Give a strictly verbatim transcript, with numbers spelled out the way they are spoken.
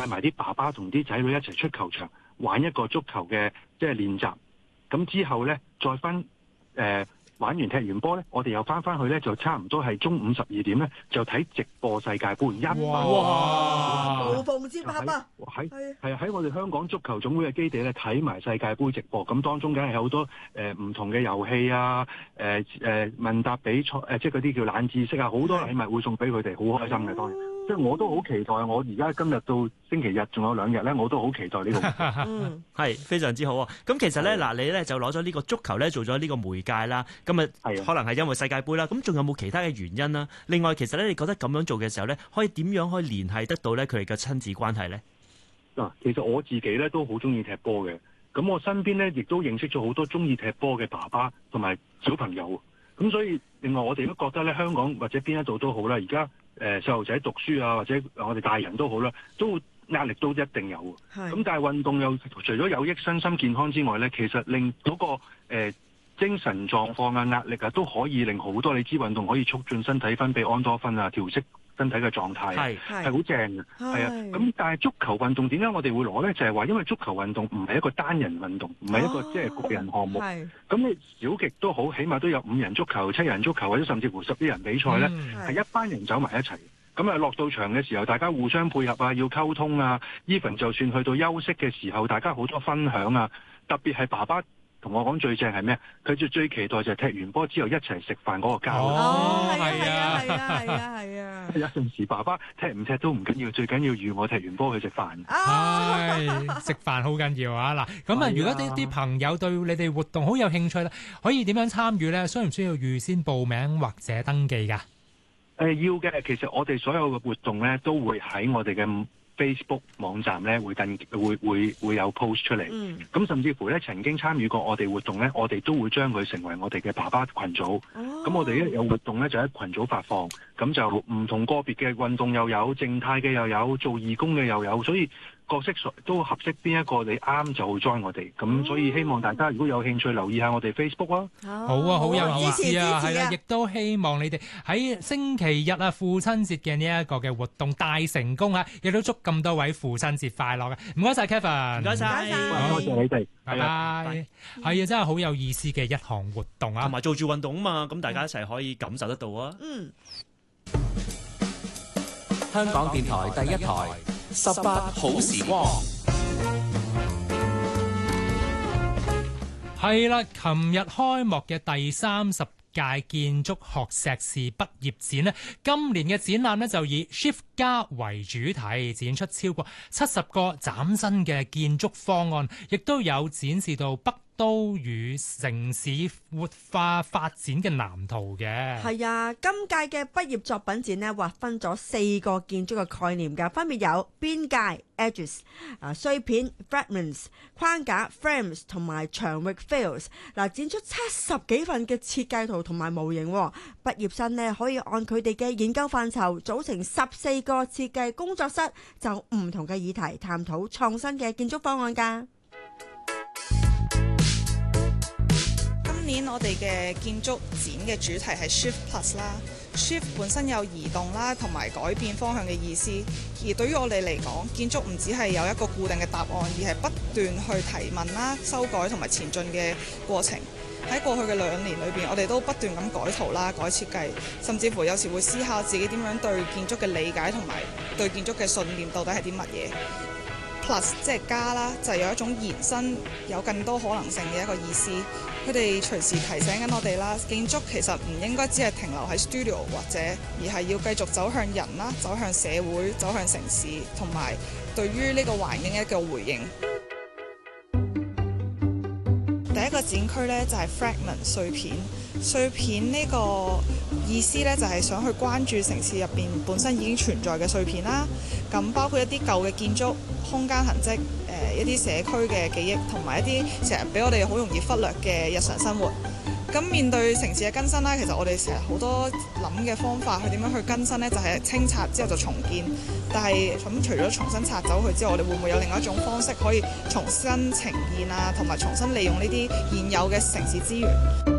帶埋啲爸爸同啲仔女一齊出球場玩一個足球嘅即係練習。咁之後咧再分誒。呃玩完踢完波咧，我哋又翻翻去咧，就差唔多係中午十二點咧，就睇直播世界盃。一哇！無縫接洽啊！ 喺係喺我哋香港足球總會嘅基地咧睇埋世界盃直播。咁當中梗係有好多誒唔、呃、同嘅遊戲啊，誒、呃、誒、呃、問答比賽誒、呃，即係嗰啲叫冷知識啊，好多禮物會送俾佢哋，好開心嘅當然。即係我都好期待，我而家今日到星期日仲有兩日咧，我都好期待呢個。 嗯，係非常之好啊！咁其實咧，嗱你咧就攞咗呢個足球咧做咗呢個媒介啦。今日可能係因為世界盃啦，咁仲有冇其他嘅原因啦？另外，其實咧，你覺得咁樣做嘅時候咧，可以點樣可以聯繫得到咧佢哋嘅親子關係咧？ 嗱，其實我自己咧都好中意踢波嘅，咁我身邊咧亦都認識咗好多中意踢波嘅爸爸同埋小朋友。咁所以另外我哋都覺得咧，香港或者邊一度都好啦，而家誒細路仔讀書啊，或者我哋大人都好啦，都壓力都一定有。咁但係運動又除咗有益身心健康之外咧，其實令嗰、那個、呃、精神狀況啊、壓力啊都可以令好多。你知運動可以促進身體分泌安多酚啊，調適身體嘅狀態，係係好正嘅，係啊。咁但係足球運動點解我哋會攞咧？就係話因為足球運動唔係一個單人運動，唔係一個即係個人項目。咁你少極都好，起碼都有五人足球、七人足球或者甚至乎十啲人比賽咧，係、嗯、一班人走埋一齊。咁啊落到場嘅時候，大家互相配合啊，要溝通啊。even 就算去到休息嘅時候，大家好多分享啊。特別係爸爸同我講最正係咩？佢就最期待就係踢完波之後一齊食飯嗰個交流。 哦，係啊，係啊，係啊，係啊，係啊。 有陣時爸爸踢唔踢都唔緊要，最緊要預我踢完波去食飯。 係食飯好緊要啊！嗱，咁啊，如果啲啲朋友對你哋活動好有興趣咧，可以點樣參與咧？需唔需要預先報名或者登記㗎？ 誒、呃、要嘅，其實我哋所有嘅活動咧，都會喺我哋嘅 Facebook 網站咧，會近會會會有 post 出嚟。咁、嗯、甚至乎咧，曾經參與過我哋活動咧，我哋都會將佢成為我哋嘅爸爸群組。咁、哦、我哋一有活動咧，就喺群組發放。咁就唔同個別嘅運動又有，靜態嘅又有，做義工嘅又有，所以角色都合適邊一個你啱就 join 我哋。咁、哦、所以希望大家如果有興趣留意下我哋 Facebook 啊。 好啊，好有意思啊，係啦，亦都希望你哋喺星期日啊父親節嘅呢一個嘅活動大成功啊！亦都祝咁多位父親節快樂嘅。唔該晒 Kevin， 唔該晒， 多謝你哋， 拜拜。係啊，真係好有意思嘅一項活動啊， 同埋做住運動啊嘛，咁大家一齊可以感受得到啊。 嗯。 香港電台第一台十八好時光。 係啦，琴日開幕嘅第三十屆建築學碩士畢業展呢，今年嘅展覽呢就以 Shift 加為主題，展出超過七十個嶄新嘅建築方案，亦都有展示到北都與城市活化發展嘅藍圖嘅。 係啊，今屆嘅畢業作品展呢，劃分咗四個建築嘅概念㗎，分別有邊界 edges、啊、碎片 fragments、框架 frames 同埋場域 fields。嗱，展出七十幾份嘅設計圖同埋模型，畢業生呢可以按佢哋嘅研究範疇組成十四個設計工作室，就唔同嘅議題探討創新嘅建築方案㗎。 今年我哋嘅建築展嘅主題係 Shift Plus 啦 ，Shift 本身有移動啦同埋改變方向嘅意思。而對於我哋嚟講，建築唔只係有一個固定嘅答案，而係不斷去提問啦、修改同埋前進嘅過程。喺過去嘅兩年裏邊，我哋都不斷咁改圖啦、改設計，甚至乎有時會思考自己點樣對建築嘅理解同埋對建築嘅信念到底係啲乜嘢。Plus 即係加啦，就係有一種延伸、有更多可能性嘅一個意思。佢哋隨時提醒緊我哋啦，建築其實唔應該只係停留喺 studio 或者，而係要繼續走向人啦、走向社會、走向城市，同埋對於呢個環境嘅一個回應。第一個展區呢，就係 fragment 碎片，碎片呢個意思呢，就係想去關注城市入邊本身已經存在嘅碎片啦。咁包括一啲舊嘅建築、空間痕跡、呃、一啲社區嘅記憶，同埋一啲成日俾我哋好容易忽略嘅日常生活。咁面對城市嘅更新啦，其實我哋成日好多諗嘅方法去點樣去更新呢？就係清拆之後就重建。但係咁除咗重新拆走佢之後，我哋會唔會有另外一種方式可以重新呈現啊，同埋重新利用呢啲現有嘅城市資源？